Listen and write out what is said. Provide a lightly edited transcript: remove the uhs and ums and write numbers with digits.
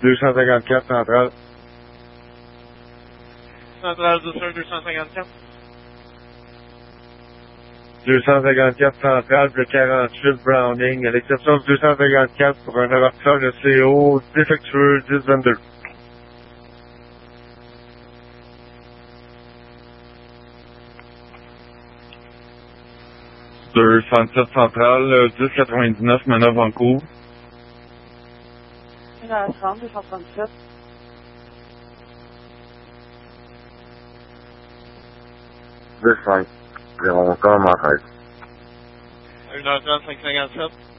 254 centrale. Centrale 254. 254 centrale de 48 Browning, à l'exception de 254 pour un avertisseur de CO défectueux 1022. Deux 67 centrale, 1099 manœuvre en cours. 1h30, 237. 2-5. Environ comme en 13. 1h30, 557.